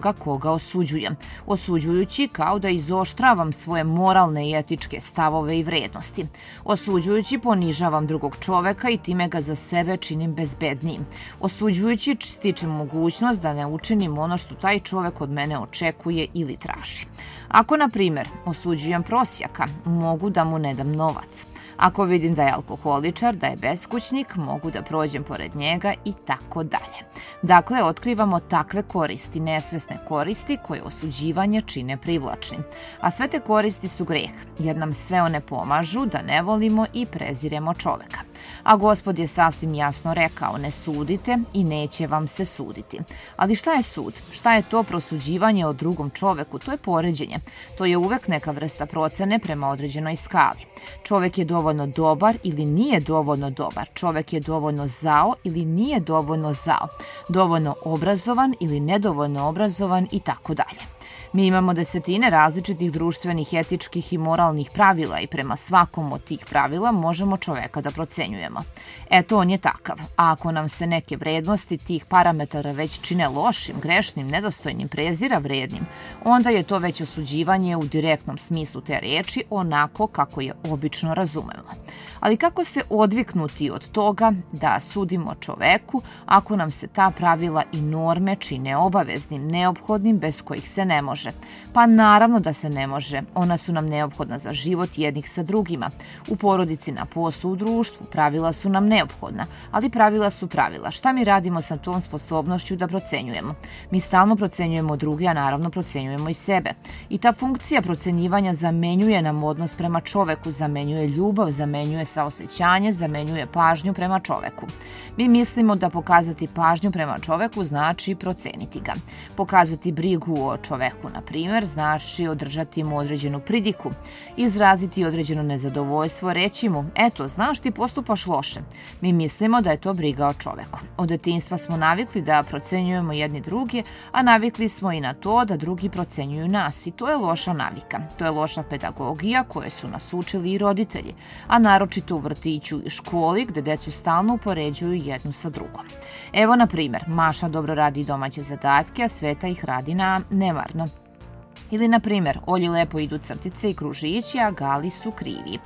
onoga koga osuđujem, osuđujući kao da izoštravam svoje moralne i etičke stavove i vrednosti. Osuđujući ponižavam drugog čoveka i time ga za sebe činim bezbednijim. Osuđujući stičem mogućnost da ne učinim ono što taj čovek od mene očekuje ili traži. Ako, na primjer, osuđujem prosjaka, mogu da mu ne dam novac. Ako vidim da je alkoholičar, da je beskućnik, mogu da prođem pored njega i tako dalje. Dakle, otkrivamo takve koristi, nesvesne koristi koje osuđivanje čine privlačnim. A sve te koristi su greh, jer nam sve one pomažu da ne volimo i preziremo čoveka. A Gospod je sasvim jasno rekao, ne sudite i neće vam se suditi. Ali šta je sud? Šta je to prosuđivanje o drugom čoveku? To je poređenje. To je uvek neka vrsta procene prema određenoj skali. Čovek je dovoljno dobar ili nije dovoljno dobar. Čovek je dovoljno zao ili nije dovoljno zao. Dovoljno obrazovan ili nedovoljno obrazovan i tako dalje. Mi imamo desetine različitih društvenih, etičkih i moralnih pravila i prema svakom od tih pravila možemo čoveka da procenjujemo. Eto, on je takav. A ako nam se neke vrednosti tih parametara već čine lošim, grešnim, nedostojnim, prezira vrednim, onda je to već osuđivanje u direktnom smislu te reči onako kako je obično razumemo. Ali kako se odviknuti od toga da sudimo čoveku ako nam se ta pravila i norme čine obaveznim, neophodnim, bez kojih se ne može? Pa naravno da se ne može. Ona su nam neophodna za život jednih sa drugima. U porodici, na poslu, u društvu. Pravila su nam neophodna, ali pravila su pravila. Šta mi radimo sa tom sposobnošću da procenjujemo? Mi stalno procenjujemo druge, a naravno procenjujemo i sebe. I ta funkcija procenjivanja zamenjuje nam odnos prema čoveku, zamenjuje ljubav, zamenjuje saosećanje, zamenjuje pažnju prema čoveku. Mi mislimo da pokazati pažnju prema čoveku znači proceniti ga. Pokazati brigu o čoveku, na primjer, znači održati mu određenu pridiku, izraziti određeno nezadovoljstvo, reći mu, eto, znaš, ti postupaš loše. Mi mislimo da je to briga o čoveku. Od detinjstva smo navikli da procenjujemo jedni druge, a navikli smo i na to da drugi procenjuju nas i to je loša navika. To je loša pedagogija koje su nas učili i roditelji, a naročito u vrtiću i školi gde decu stalno upoređuju jednu sa drugom. Evo, na primjer, Maša dobro radi domaće zadatke, a Sveta ih radi nemarno. Ili, na primjer, Olji lepo idu crtice i kružići, a Gali su krivi.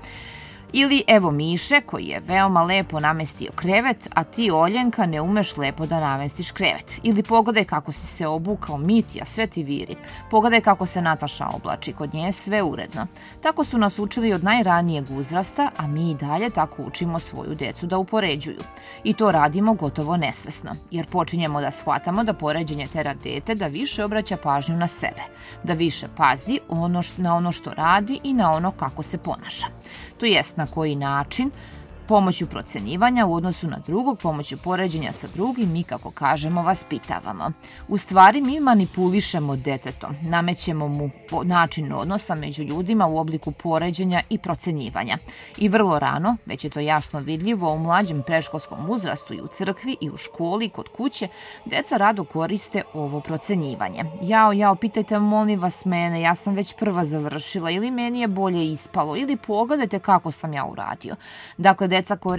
Ili evo Miše koji je veoma lepo namestio krevet, a ti, Oljenka, ne umeš lepo da namestiš krevet. Ili pogledaj kako si se obukao, Mitja, sve ti viri. Pogledaj kako se Nataša oblači, kod nje je sve uredno. Tako su nas učili od najranijeg uzrasta, a mi i dalje tako učimo svoju decu da upoređuju. I to radimo gotovo nesvesno, jer počinjemo da shvatamo da poređenje tera dete da više obraća pažnju na sebe, da više pazi na ono što radi i na ono kako se ponaša. To jest na koji način, pomoću procenjivanja u odnosu na drugog, pomoću poređenja sa drugim, mi, kako kažemo, vaspitavamo. U stvari, mi manipulišemo detetom, namećemo mu način odnosa među ljudima u obliku poređenja i procenjivanja. I vrlo rano, već je to jasno vidljivo, u mlađem predškolskom uzrastu i u crkvi i u školi i kod kuće, deca rado koriste ovo procenjivanje. Jao, pitajte molim vas mene, ja sam već prva završila, ili meni je bolje ispalo, ili pogledajte kako sam ja uradio. Dakle, deca koriste